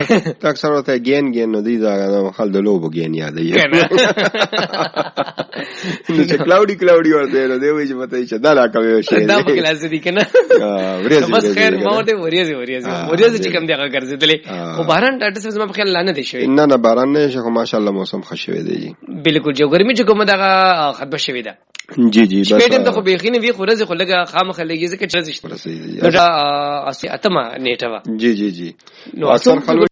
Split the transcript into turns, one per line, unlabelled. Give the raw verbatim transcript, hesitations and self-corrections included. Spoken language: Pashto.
اکثر ورته ګین ګین نو دی دا خل د لوبو ګین یادوي نو چې کلاودي کلاودي ورته نو دی وایي چې مته چې دا لا کوي شي
دا په کلاس دي کنه بس خیر ما ورته وریځي وریځي وریځي چې کوم دی هغه ګرځیدلې او باران ډاټا سم په خیال لانه دي شوی
نه نه باران نه شي خو ماشاءالله موسم ښه شوی دی
بالکل جو ګرمي چې کومه دغه ختم شوی ده
جی جی بس
شپې ته خو بيخینه وی خورزه خو لګه خامخ لګي ځکه چې شته دا اسی اتمه نیټه وا
جی جی جی
نو اصل خلک